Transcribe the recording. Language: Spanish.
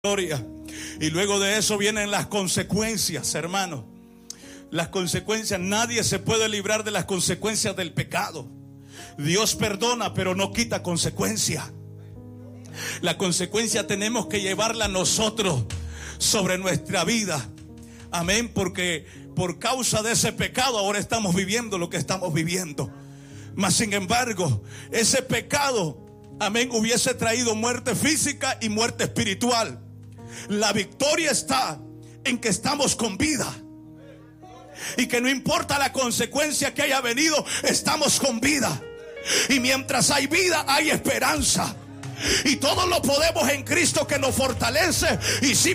gloria. Y luego de eso vienen las consecuencias, hermano. Las consecuencias, nadie se puede librar de las consecuencias del pecado. Dios perdona, pero no quita consecuencia. La consecuencia tenemos que llevarla nosotros sobre nuestra vida. Amén, porque por causa de ese pecado ahora estamos viviendo lo que estamos viviendo. Mas sin embargo, ese pecado, amén, hubiese traído muerte física y muerte espiritual. La victoria está en que estamos con vida. Y que no importa la consecuencia que haya venido, estamos con vida. Y mientras hay vida, hay esperanza. Y todo lo podemos en Cristo que nos fortalece. Y si